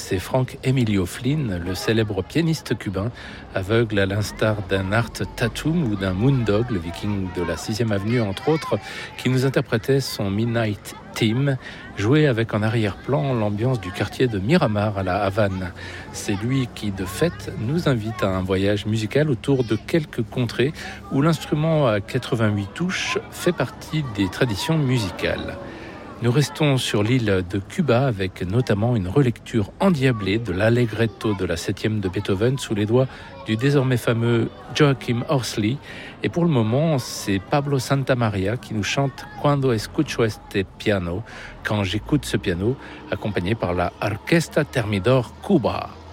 c'est Frank Emilio Flynn, le célèbre pianiste cubain, aveugle à l'instar d'un Art Tatum ou d'un Moondog, le viking de la 6e avenue entre autres, qui nous interprétait son Midnight Theme, joué avec en arrière-plan l'ambiance du quartier de Miramar à la Havane. C'est lui qui, de fait, nous invite à un voyage musical autour de quelques contrées où l'instrument à 88 touches fait partie des traditions musicales. Nous restons sur l'île de Cuba avec notamment une relecture endiablée de l'Allegretto de la 7e de Beethoven sous les doigts du désormais fameux Joachim Horsley. Et pour le moment, c'est Pablo Santamaria qui nous chante Cuando escucho este piano, quand j'écoute ce piano, accompagné par la Orquesta Thermidor Cuba.